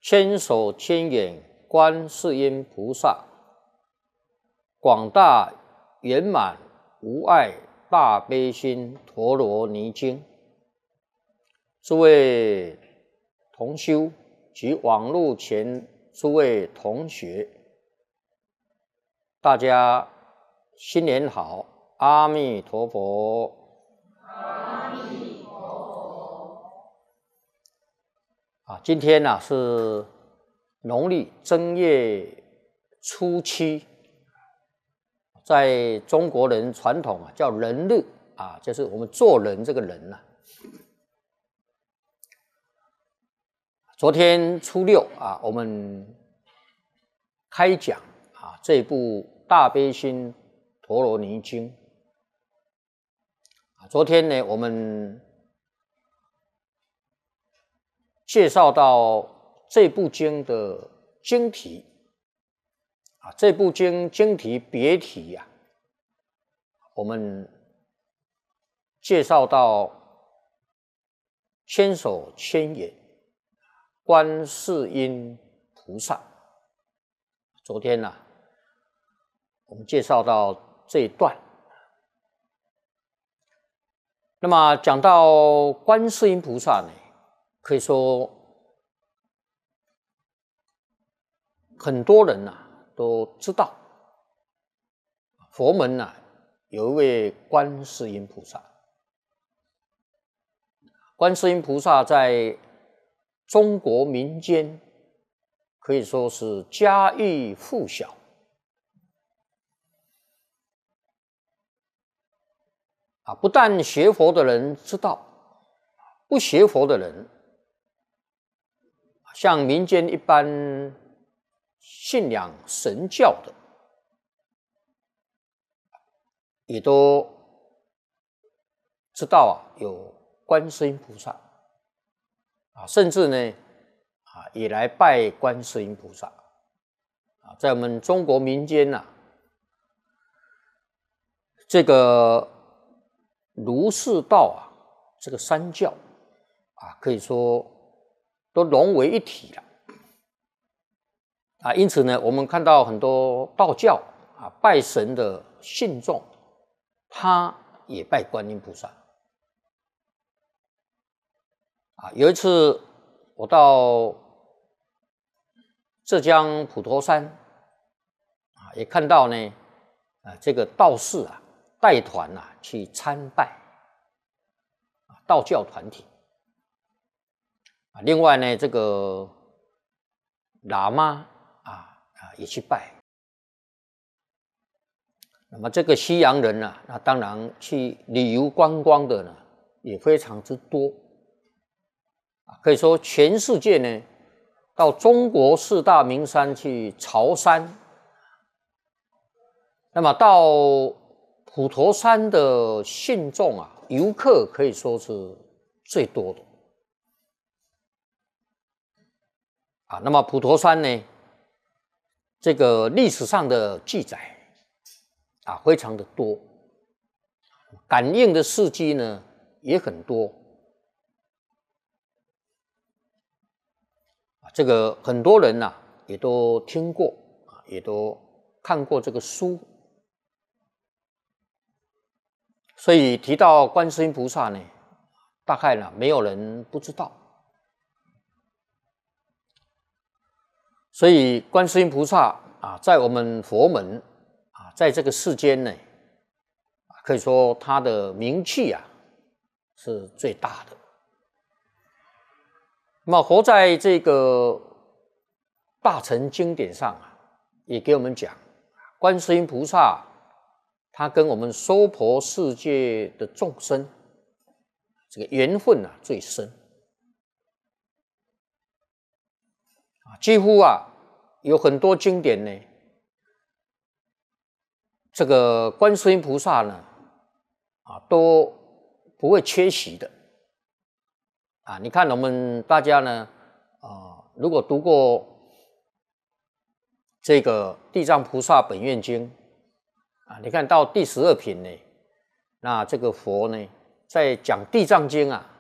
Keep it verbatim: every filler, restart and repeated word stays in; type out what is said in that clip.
千手千眼观世音菩萨，广大圆满无碍大悲心陀罗尼经。诸位同修及网络前诸位同学，大家新年好，阿弥陀佛。 阿弥陀佛。 啊，今天呢、啊、是农历正月初七，在中国人传统啊叫人日啊，就是我们做人这个人呐、啊。昨天初六啊，我们开讲啊这部《大悲心陀罗尼经》啊。昨天呢，我们介绍到这部经的经题啊，这部经经题别题呀、啊，我们介绍到千手千眼观世音菩萨。昨天呢、啊，我们介绍到这一段。那么讲到观世音菩萨呢，可以说很多人呐、啊、都知道，佛门呐、啊、有一位观世音菩萨。观世音菩萨在中国民间可以说是家喻户晓啊，不但学佛的人知道，不学佛的人，像民间一般信仰神教的，也都知道啊有观世音菩萨。啊，甚至呢，啊，也来拜观世音菩萨。啊，在我们中国民间呐、啊，这个儒释道啊，这个三教啊，可以说都融为一体了。啊，因此呢，我们看到很多道教啊，拜神的信众，他也拜观音菩萨。啊，有一次我到浙江普陀山啊，也看到呢，啊，这个道士啊带团啊去参拜啊道教团体啊，另外呢，这个喇嘛啊啊也去拜。那么这个西洋人呢、啊，那当然去旅游观光的呢也非常之多。可以说，全世界呢，到中国四大名山去朝山，那么到普陀山的信众啊，游客可以说是最多的啊。那么普陀山呢，这个历史上的记载啊，非常的多，感应的事迹呢也很多。这个很多人呐、啊、也都听过啊，也都看过这个书，所以提到观世音菩萨呢，大概呢没有人不知道。所以观世音菩萨啊，在我们佛门啊，在这个世间呢，可以说他的名气啊是最大的。那么活在这个大乘经典上啊，也给我们讲，观世音菩萨他跟我们娑婆世界的众生这个缘分啊最深啊，几乎啊有很多经典呢，这个观世音菩萨呢啊都不会缺席的。啊，你看我们大家呢，啊、呃，如果读过这个《地藏菩萨本愿经》你看到第十二品呢，那这个佛呢在讲地藏经啊，